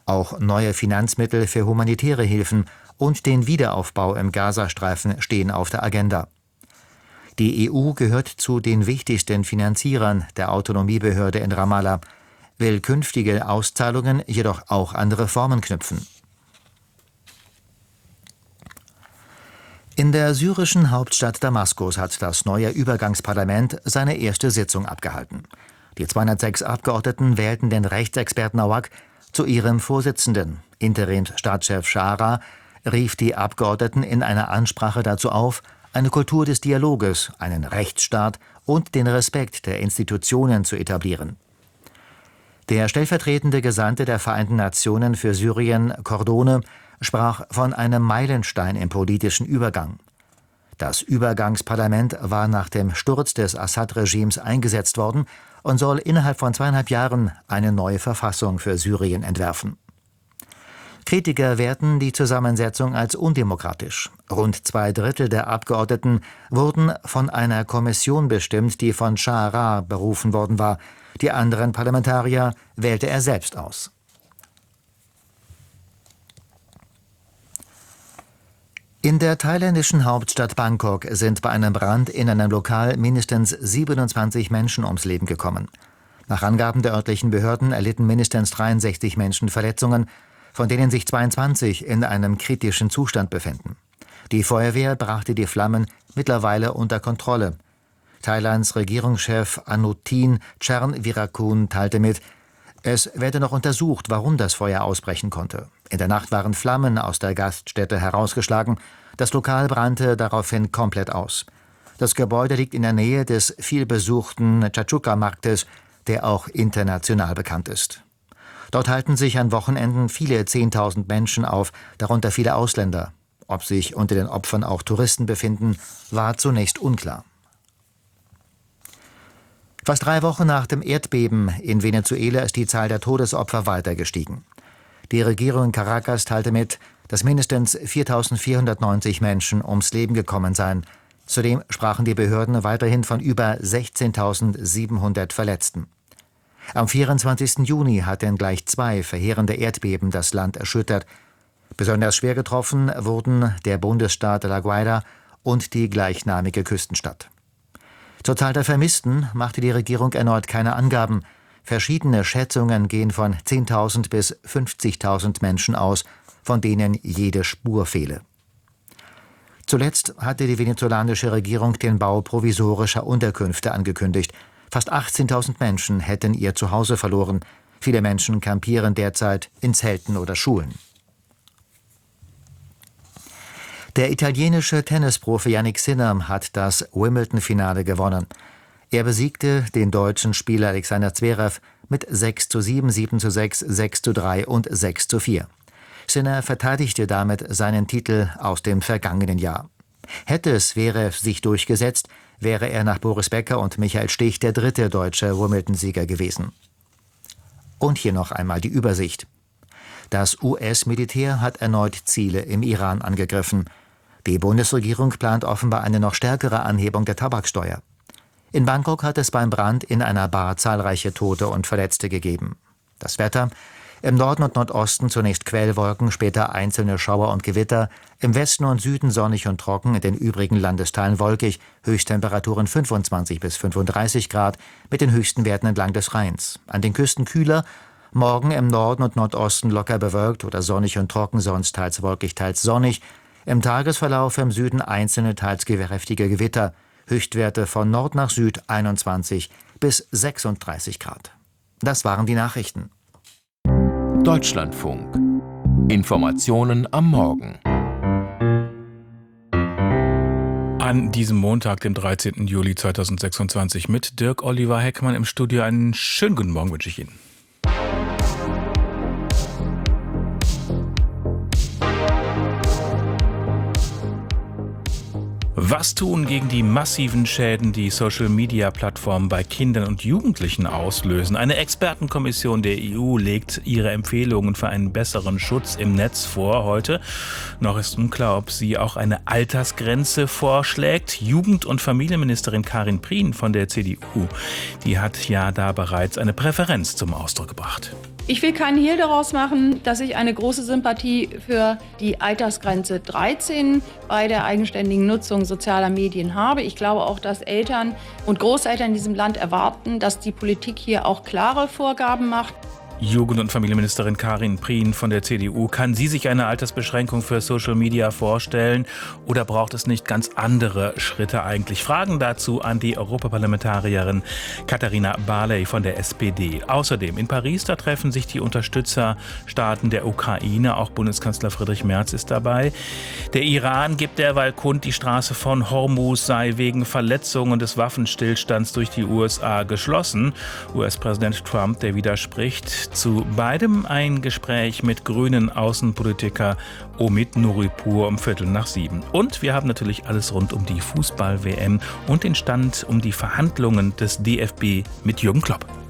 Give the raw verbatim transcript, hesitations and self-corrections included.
Auch neue Finanzmittel für humanitäre Hilfen und den Wiederaufbau im Gazastreifen stehen auf der Agenda. Die E U gehört zu den wichtigsten Finanzierern der Autonomiebehörde in Ramallah, will künftige Auszahlungen jedoch auch an Reformen knüpfen. In der syrischen Hauptstadt Damaskus hat das neue Übergangsparlament seine erste Sitzung abgehalten. Die zweihundertsechs Abgeordneten wählten den Rechtsexperten Awak zu ihrem Vorsitzenden. Interimsstaatschef Shara rief die Abgeordneten in einer Ansprache dazu auf, eine Kultur des Dialoges, einen Rechtsstaat und den Respekt der Institutionen zu etablieren. Der stellvertretende Gesandte der Vereinten Nationen für Syrien, Cordone, sprach von einem Meilenstein im politischen Übergang. Das Übergangsparlament war nach dem Sturz des Assad-Regimes eingesetzt worden und soll innerhalb von zweieinhalb Jahren eine neue Verfassung für Syrien entwerfen. Kritiker werten die Zusammensetzung als undemokratisch. Rund zwei Drittel der Abgeordneten wurden von einer Kommission bestimmt, die von Shara berufen worden war. Die anderen Parlamentarier wählte er selbst aus. In der thailändischen Hauptstadt Bangkok sind bei einem Brand in einem Lokal mindestens siebenundzwanzig Menschen ums Leben gekommen. Nach Angaben der örtlichen Behörden erlitten mindestens dreiundsechzig Menschen Verletzungen, von denen sich zweiundzwanzig in einem kritischen Zustand befinden. Die Feuerwehr brachte die Flammen mittlerweile unter Kontrolle. Thailands Regierungschef Anutin Charnvirakul teilte mit, es werde noch untersucht, warum das Feuer ausbrechen konnte. In der Nacht waren Flammen aus der Gaststätte herausgeschlagen. Das Lokal brannte daraufhin komplett aus. Das Gebäude liegt in der Nähe des vielbesuchten Chachuka-Marktes, der auch international bekannt ist. Dort halten sich an Wochenenden viele Zehntausend Menschen auf, darunter viele Ausländer. Ob sich unter den Opfern auch Touristen befinden, war zunächst unklar. Fast drei Wochen nach dem Erdbeben in Venezuela ist die Zahl der Todesopfer weiter gestiegen. Die Regierung in Caracas teilte mit, dass mindestens viertausendvierhundertneunzig Menschen ums Leben gekommen seien. Zudem sprachen die Behörden weiterhin von über sechzehntausendsiebenhundert Verletzten. Am vierundzwanzigsten Juni hatten gleich zwei verheerende Erdbeben das Land erschüttert. Besonders schwer getroffen wurden der Bundesstaat La Guaira und die gleichnamige Küstenstadt. Zur Zahl der Vermissten machte die Regierung erneut keine Angaben. Verschiedene Schätzungen gehen von zehntausend bis fünfzigtausend Menschen aus, von denen jede Spur fehle. Zuletzt hatte die venezolanische Regierung den Bau provisorischer Unterkünfte angekündigt. Fast achtzehntausend Menschen hätten ihr Zuhause verloren. Viele Menschen campieren derzeit in Zelten oder Schulen. Der italienische Tennisprofi Jannik Sinner hat das Wimbledon-Finale gewonnen. Er besiegte den deutschen Spieler Alexander Zverev mit sechs zu sieben, sieben zu sechs, sechs zu drei und sechs zu vier. Sinner verteidigte damit seinen Titel aus dem vergangenen Jahr. Hätte Zverev sich durchgesetzt, wäre er nach Boris Becker und Michael Stich der dritte deutsche Wimbledon-Sieger gewesen. Und hier noch einmal die Übersicht. Das U S-Militär hat erneut Ziele im Iran angegriffen. Die Bundesregierung plant offenbar eine noch stärkere Anhebung der Tabaksteuer. In Bangkok hat es beim Brand in einer Bar zahlreiche Tote und Verletzte gegeben. Das Wetter: im Norden und Nordosten zunächst Quellwolken, später einzelne Schauer und Gewitter, im Westen und Süden sonnig und trocken, in den übrigen Landesteilen wolkig, Höchsttemperaturen fünfundzwanzig bis fünfunddreißig Grad, mit den höchsten Werten entlang des Rheins. An den Küsten kühler, morgen im Norden und Nordosten locker bewölkt oder sonnig und trocken, sonst teils wolkig, teils sonnig. Im Tagesverlauf im Süden einzelne, teils kräftige Gewitter. Höchstwerte von Nord nach Süd einundzwanzig bis sechsunddreißig Grad. Das waren die Nachrichten. Deutschlandfunk. Informationen am Morgen. An diesem Montag, dem dreizehnten Juli zweitausendsechsundzwanzig, mit Dirk Oliver Heckmann im Studio. Einen schönen guten Morgen wünsche ich Ihnen. Was tun gegen die massiven Schäden, die Social-Media-Plattformen bei Kindern und Jugendlichen auslösen? Eine Expertenkommission der E U legt ihre Empfehlungen für einen besseren Schutz im Netz vor heute. Noch ist unklar, ob sie auch eine Altersgrenze vorschlägt. Jugend- und Familienministerin Karin Prien von der C D U, die hat ja da bereits eine Präferenz zum Ausdruck gebracht. Ich will keinen Hehl daraus machen, dass ich eine große Sympathie für die Altersgrenze dreizehn bei der eigenständigen Nutzung sozialer Medien habe. Ich glaube auch, dass Eltern und Großeltern in diesem Land erwarten, dass die Politik hier auch klare Vorgaben macht. Jugend- und Familienministerin Karin Prien von der C D U. Kann sie sich eine Altersbeschränkung für Social Media vorstellen oder braucht es nicht ganz andere Schritte eigentlich? Fragen dazu an die Europaparlamentarierin Katharina Barley von der S P D. Außerdem in Paris, da treffen sich die Unterstützerstaaten der Ukraine. Auch Bundeskanzler Friedrich Merz ist dabei. Der Iran gibt derweil kund, die Straße von Hormuz sei wegen Verletzungen des Waffenstillstands durch die U S A geschlossen. U S-Präsident Trump, der widerspricht. Zu beidem ein Gespräch mit grünen Außenpolitiker Omid Nuripur um Viertel nach sieben. Und wir haben natürlich alles rund um die Fußball-W M und den Stand um die Verhandlungen des D F B mit Jürgen Klopp.